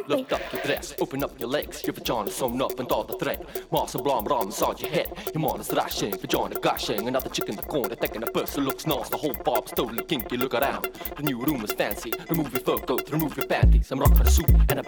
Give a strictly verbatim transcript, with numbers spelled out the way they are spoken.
Lift up your dress, open up your legs. Your vagina sewn up and all the thread. Mars and blah blah massage your head. Your mind is thrashing, vagina gushing. Another chick in the corner taking a bus. It looks nice, the whole bob's totally kinky. Look around, the new room is fancy. Remove your fur coat, remove your panties. I'm rock for the suit and a